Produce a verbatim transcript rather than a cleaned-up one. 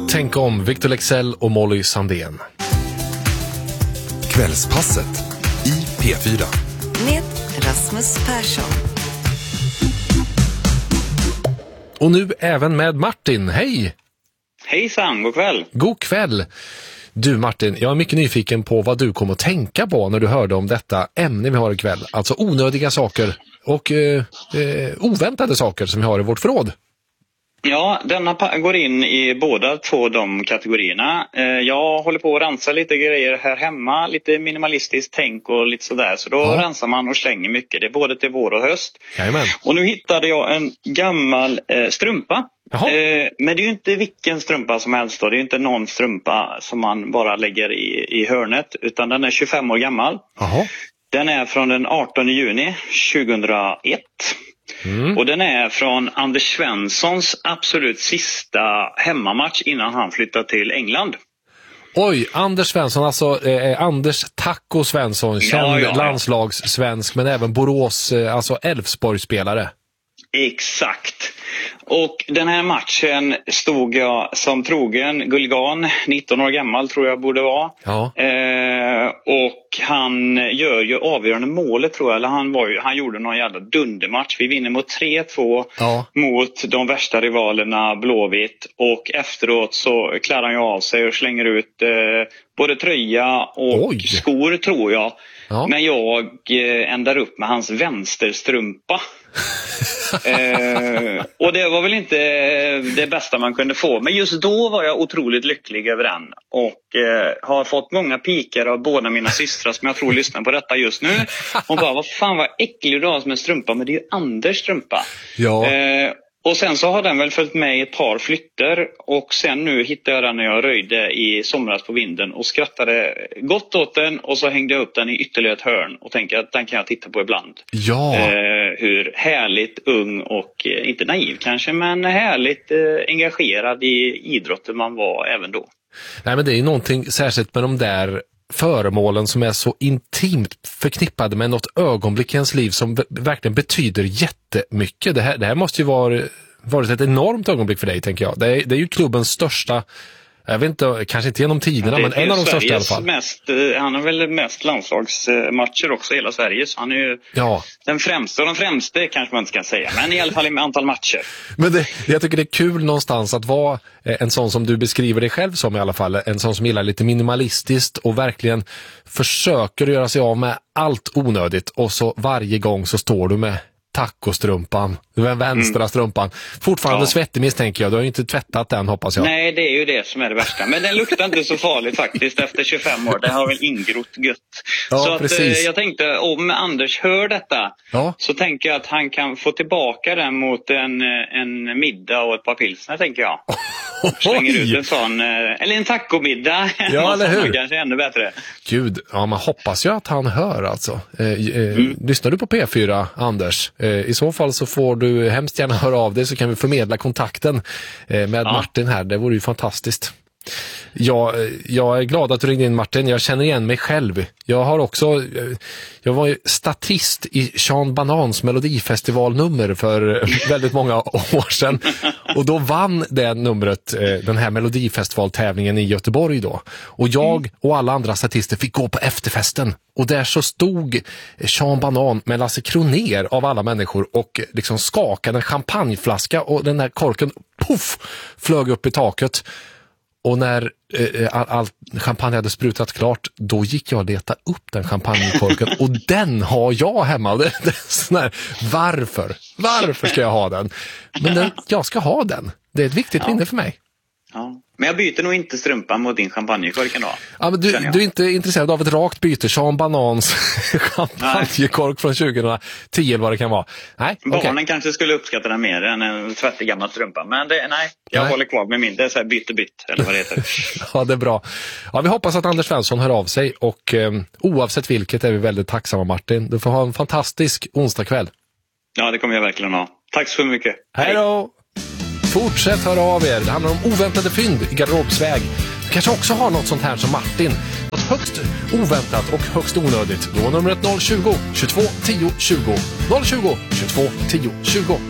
Tänk om, Victor Leksell och Molly Sandén. Kvällspasset i P fyra. Med Rasmus Persson. Och nu även med Martin. Hej! Hejsan, god kväll. God kväll. Du Martin, jag är mycket nyfiken på vad du kommer att tänka på när du hörde om detta ämne vi har ikväll. Alltså onödiga saker och eh, eh, oväntade saker som vi har i vårt förråd. Ja, denna går in i båda två de kategorierna. Jag håller på att rensa lite grejer här hemma, lite minimalistiskt tänk och lite sådär. Så då ja. rensar man och slänger mycket, det är både till vår och höst. Jajamän. Och nu hittade jag en gammal eh, strumpa. Eh, men det är ju inte vilken strumpa som helst då. Det är ju inte någon strumpa som man bara lägger i, i hörnet, utan den är tjugofem år gammal. Jaha. Den är från den artonde juni tjugohundraett. Mm. Och den är från Anders Svenssons absolut sista hemmamatch innan han flyttade till England. Oj, Anders Svensson, alltså eh, Anders Taco Svensson, känd ja, ja, ja. landslagssvensk men även Borås, eh, alltså Elfsborgsspelare. Exakt. Och den här matchen stod jag som trogen Gulgan, nitton år gammal tror jag borde vara. Ja. Eh, och han gör ju avgörande målet tror jag, eller han, var ju, han gjorde någon jävla dundermatch. Vi vinner mot tre två ja. mot de värsta rivalerna Blåvitt. Och efteråt så klarar han ju av sig och slänger ut eh, både tröja och Oj. skor tror jag. Ja. Men jag eh, ändar upp med hans vänsterstrumpa. eh, och det var väl inte det bästa man kunde få. Men just då var jag otroligt lycklig över den. Och eh, har fått många pikar av båda mina systrar som jag tror lyssnar på detta just nu. Hon bara, vad fan vad äcklig du har som en strumpa. Men det är ju Anders strumpa. Ja. Eh, Och sen så har den väl följt med i ett par flytter. Och sen nu hittade jag den när jag röjde i somras på vinden. Och skrattade gott åt den. Och så hängde jag upp den i ytterligare ett hörn. Och tänkte att den kan jag titta på ibland. Ja. Eh, hur härligt ung och, eh, inte naiv kanske. Men härligt eh, engagerad i idrotten man var även då. Nej men det är ju någonting särskilt med de där föremålen som är så intimt förknippade med något ögonblick i ens liv som v- verkligen betyder jättemycket. Det här, det här måste ju vara varit ett enormt ögonblick för dig, tänker jag. Det är, det är ju klubbens största, jag vet inte, kanske inte genom tiderna, men en av de största i alla fall. Mest, han har väl mest landslagsmatcher också i hela Sverige, så han är ju ja. den främsta, och den främste kanske man inte kan säga, men i alla fall med antal matcher. Men det, jag tycker det är kul någonstans att vara en sån som du beskriver dig själv som i alla fall, en sån som gillar lite minimalistiskt och verkligen försöker göra sig av med allt onödigt, och så varje gång så står du med tacostrumpan, den vänstra mm. strumpan. Fortfarande ja. svettig misstänker jag. Du har ju inte tvättat den, hoppas jag. Nej, det är ju det som är det värsta. Men den luktar inte så farligt faktiskt efter tjugofem år. Det har väl ingrott gött. Ja, så att, precis. jag tänkte, om Anders hör detta ja. så tänker jag att han kan få tillbaka den mot en, en middag och ett par pilsner, tänker jag. Slänger ut en sån, eller en tacomiddag. Ja, eller hur? Kanske ännu bättre. Gud, ja, man hoppas ju att han hör alltså. Eh, eh, mm. Lyssnar du på P fyra, Anders? Eh, I så fall så får du hemskt gärna höra av dig, så kan vi förmedla kontakten eh, med ja. Martin här. Det vore ju fantastiskt. Jag, jag är glad att du ringde in, Martin. Jag känner igen mig själv. Jag har också, jag var ju statist i Sean Banans melodifestivalnummer för väldigt många år sedan. Och då vann det numret den här melodifestivaltävlingen i Göteborg då. Och jag och alla andra statister fick gå på efterfesten. Och där så stod Sean Banan med Lasse Kroner av alla människor och liksom skakade en champagneflaska, och den här korken puff flög upp i taket. Och när eh, all, all champagne hade sprutat klart, då gick jag och letade upp den champagnekorken. Och den har jag hemma. Det, det är sån här, varför? Varför ska jag ha den? Men den, jag ska ha den. Det är ett viktigt ja. minne för mig. Ja. Men jag byter nog inte strumpan mot din champagnekork ändå. Ja, men du, du är inte intresserad av ett rakt byte. Sean Banans champagnekork från tjugohundratio eller vad det kan vara. Nej, barnen okay. kanske skulle uppskatta den mer än en tvättig gammal strumpa. Men det, nej, jag nej. håller kvar med min. Det är så här byte bytt, eller vad det heter. Ja, det är bra. Ja, vi hoppas att Anders Svensson hör av sig. Och eh, oavsett vilket är vi väldigt tacksamma, Martin. Du får ha en fantastisk onsdagkväll. Ja, det kommer jag verkligen ha. Tack så mycket. Hej då! Fortsätt höra av er. Det handlar om oväntade fynd i garderobsväg. Du kanske också har något sånt här som Martin. Något högst oväntat och högst onödigt. Då numret noll tjugo, tjugotvå tio tjugo. noll tjugo, tjugotvå tio tjugo.